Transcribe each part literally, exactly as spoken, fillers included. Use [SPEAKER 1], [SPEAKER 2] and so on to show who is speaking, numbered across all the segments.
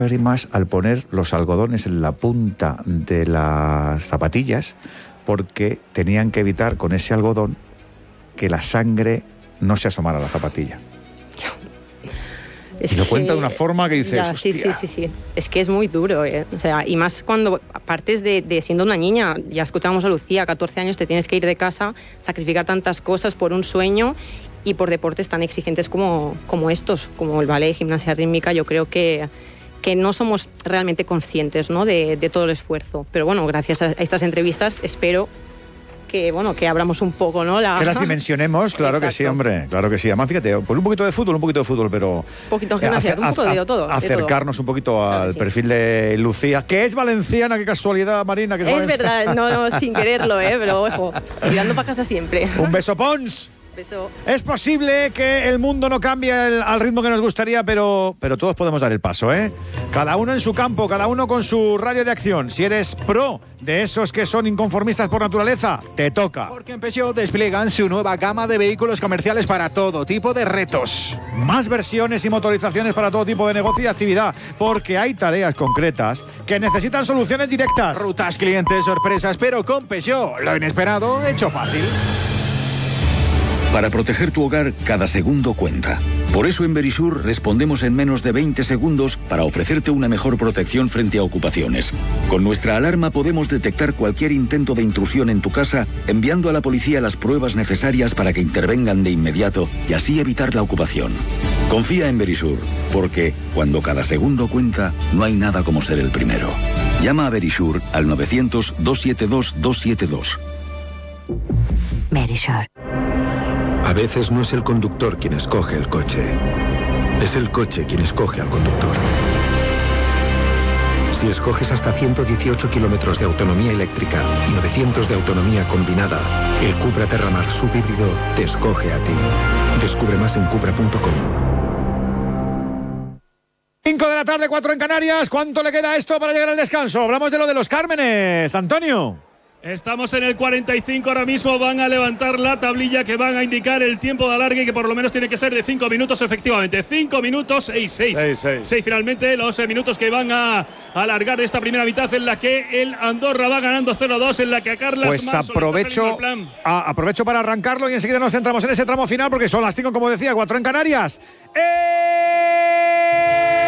[SPEAKER 1] más al poner los algodones en la punta de las zapatillas, porque tenían que evitar con ese algodón que la sangre no se asomara a la zapatilla.
[SPEAKER 2] Es
[SPEAKER 1] y lo
[SPEAKER 2] que,
[SPEAKER 1] cuenta de una forma que dices,
[SPEAKER 2] ya, sí, sí, sí, sí. Es que es muy duro, ¿eh? O sea, y más cuando partes de, de siendo una niña, ya escuchamos a Lucía, a catorce años te tienes que ir de casa, sacrificar tantas cosas por un sueño y por deportes tan exigentes como, como estos, como el ballet, gimnasia rítmica. Yo creo que, que no somos realmente conscientes, ¿no?, de, de todo el esfuerzo. Pero bueno, gracias a estas entrevistas espero que, bueno, que abramos un poco, ¿no? La...
[SPEAKER 1] Que las dimensionemos, claro. Exacto. Que sí, hombre, claro que sí. Además, fíjate, pues un poquito de fútbol, un poquito de fútbol, pero...
[SPEAKER 2] Un poquito de gimnasia, un poco de todo.
[SPEAKER 1] Acercarnos
[SPEAKER 2] de todo.
[SPEAKER 1] un poquito al claro sí. perfil de Lucía, que es valenciana, qué casualidad, Marina, que es,
[SPEAKER 2] es verdad, no, no, sin quererlo, ¿eh? Pero, ojo, mirando para casa siempre.
[SPEAKER 1] Un beso, Pons.
[SPEAKER 2] Beso.
[SPEAKER 1] Es posible que el mundo no cambie el, al ritmo que nos gustaría, pero, pero todos podemos dar el paso, ¿eh? Cada uno en su campo, cada uno con su radio de acción. Si eres pro de esos que son inconformistas por naturaleza, te toca.
[SPEAKER 3] Porque en Peugeot despliegan su nueva gama de vehículos comerciales para todo tipo de retos.
[SPEAKER 1] Más versiones y motorizaciones para todo tipo de negocio y actividad, porque hay tareas concretas que necesitan soluciones directas.
[SPEAKER 3] Rutas, clientes, sorpresas, pero con Peugeot, lo inesperado hecho fácil.
[SPEAKER 4] Para proteger tu hogar, cada segundo cuenta. Por eso en Verisur respondemos en menos de veinte segundos para ofrecerte una mejor protección frente a ocupaciones. Con nuestra alarma podemos detectar cualquier intento de intrusión en tu casa, enviando a la policía las pruebas necesarias para que intervengan de inmediato y así evitar la ocupación. Confía en Verisur, porque cuando cada segundo cuenta, no hay nada como ser el primero. Llama a Verisur al novecientos, doscientos setenta y dos, doscientos setenta y dos.
[SPEAKER 5] Verisur.
[SPEAKER 6] A veces no es el conductor quien escoge el coche, es el coche quien escoge al conductor. Si escoges hasta ciento dieciocho kilómetros de autonomía eléctrica y novecientos de autonomía combinada, el Cupra Terramar subhíbrido te escoge a ti. Descubre más en cupra punto com.
[SPEAKER 1] cinco de la tarde, cuatro en Canarias. ¿Cuánto le queda a esto para llegar al descanso? Hablamos de lo de los Cármenes, Antonio.
[SPEAKER 7] Estamos en el cuarenta y cinco ahora mismo, van a levantar la tablilla que van a indicar el tiempo de alargue, que por lo menos tiene que ser de cinco minutos, efectivamente. cinco minutos y seis. seis finalmente los minutos que van a alargar esta primera mitad, en la que el Andorra va ganando cero dos, en la que a Carlas
[SPEAKER 1] Pues
[SPEAKER 7] Manso
[SPEAKER 1] aprovecho, a, aprovecho para arrancarlo y enseguida nos centramos en ese tramo final, porque son las cinco, como decía, cuatro en Canarias. ¡Eh!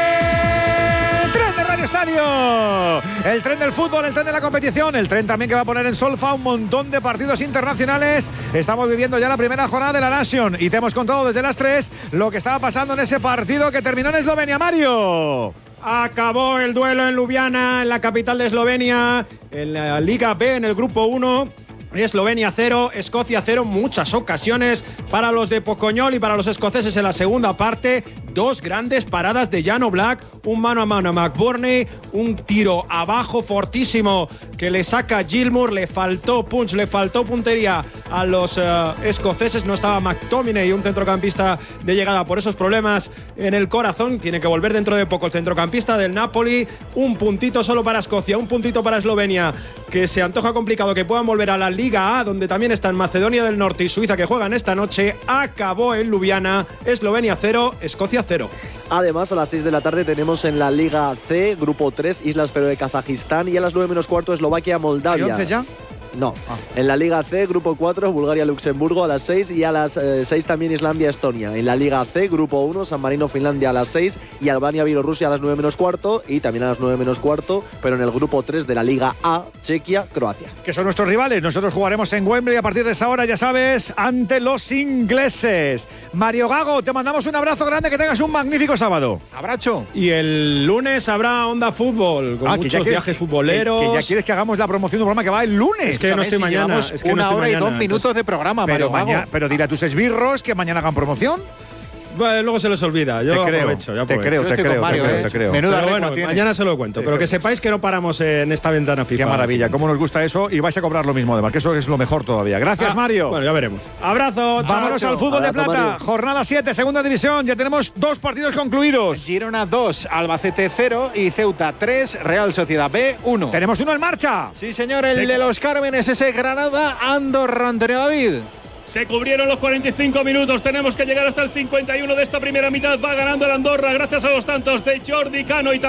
[SPEAKER 1] Estadio, el tren del fútbol, el tren de la competición, el tren también que va a poner en solfa un montón de partidos internacionales. Estamos viviendo ya la primera jornada de la Nation y te hemos contado desde las tres lo que estaba pasando en ese partido que terminó en Eslovenia, Mario.
[SPEAKER 8] Acabó el duelo en Ljubljana, en la capital de Eslovenia, en la Liga B, en el grupo uno. Eslovenia cero, Escocia cero, muchas ocasiones para los de Pocoñol y para los escoceses en la segunda parte. Dos grandes paradas de Jan Oblak, un mano a mano a McBurney, un tiro abajo fortísimo que le saca Gilmour, le faltó punch, le faltó puntería a los uh, escoceses. No estaba McTominay, un centrocampista de llegada, por esos problemas en el corazón. Tiene que volver dentro de poco el centrocampista del Napoli. Un puntito solo para Escocia, un puntito para Eslovenia, que se antoja complicado que puedan volver a la Liga A, donde también están Macedonia del Norte y Suiza, que juegan esta noche. Acabó en Ljubljana, Eslovenia cero, Escocia cero.
[SPEAKER 9] Además, a las seis de la tarde tenemos en la Liga C, Grupo tres, Islas Feroe de Kazajistán, y a las nueve menos cuarto, Eslovaquia-Moldavia.
[SPEAKER 1] ¿Hay once ya?
[SPEAKER 9] No. Ah. En la Liga C, Grupo cuatro, Bulgaria-Luxemburgo a las seis, y a las eh, seis también Islandia-Estonia. En la Liga C, Grupo uno, San Marino-Finlandia a las seis y Albania-Bielorrusia a las nueve menos cuarto, y también a las nueve menos cuarto, pero en el Grupo tres de la Liga A, Chequia-Croacia.
[SPEAKER 1] Que son nuestros rivales. Nosotros jugaremos en Wembley a partir de esa hora, ya sabes, ante los ingleses. Mario Gago, te mandamos un abrazo grande, que tengas un magnífico sábado.
[SPEAKER 8] Abrazo. Y el lunes habrá Onda Fútbol, con
[SPEAKER 1] ah,
[SPEAKER 8] muchos
[SPEAKER 1] quieres,
[SPEAKER 8] viajes futboleros.
[SPEAKER 1] Que, que ya quieres que hagamos la promoción de un programa que va el lunes.
[SPEAKER 8] Es que no estoy
[SPEAKER 3] si
[SPEAKER 8] mañana. Es que
[SPEAKER 3] una
[SPEAKER 8] no
[SPEAKER 3] hora
[SPEAKER 8] mañana,
[SPEAKER 3] y dos minutos
[SPEAKER 8] entonces...
[SPEAKER 3] de programa,
[SPEAKER 1] pero,
[SPEAKER 3] Mario
[SPEAKER 1] mañana, pero dile a tus esbirros que mañana hagan promoción.
[SPEAKER 8] Bueno, luego se les olvida. Yo
[SPEAKER 1] te creo,
[SPEAKER 8] aprovecho. Yo
[SPEAKER 1] te creo, te creo,
[SPEAKER 3] Mario,
[SPEAKER 1] te creo,
[SPEAKER 3] eh.
[SPEAKER 1] te creo.
[SPEAKER 3] Menuda
[SPEAKER 8] pero bueno,
[SPEAKER 3] tiene.
[SPEAKER 8] mañana se lo cuento.
[SPEAKER 1] Te
[SPEAKER 8] pero
[SPEAKER 1] creo.
[SPEAKER 8] que sepáis que no paramos en esta ventana FIFA.
[SPEAKER 1] Qué maravilla, cómo nos gusta eso, y vais a cobrar lo mismo, además, que eso es lo mejor todavía. Gracias,
[SPEAKER 8] ah,
[SPEAKER 1] Mario.
[SPEAKER 8] Bueno, ya veremos. Abrazo.
[SPEAKER 1] Vámonos
[SPEAKER 8] chao,
[SPEAKER 1] al fútbol
[SPEAKER 9] Abrazo,
[SPEAKER 1] de plata.
[SPEAKER 9] Mario.
[SPEAKER 1] Jornada siete, segunda división. Ya tenemos dos partidos concluidos.
[SPEAKER 3] Girona dos, Albacete cero y Ceuta tres, Real Sociedad B uno.
[SPEAKER 1] Tenemos uno en marcha.
[SPEAKER 3] Sí, señor, el
[SPEAKER 1] Sí.
[SPEAKER 3] de los Cármenes, ese Granada, Andorra, Antonio David.
[SPEAKER 7] Se cubrieron los cuarenta y cinco minutos. Tenemos que llegar hasta el cincuenta y uno de esta primera mitad. Va ganando el Andorra gracias a los tantos de Jordi Cano y también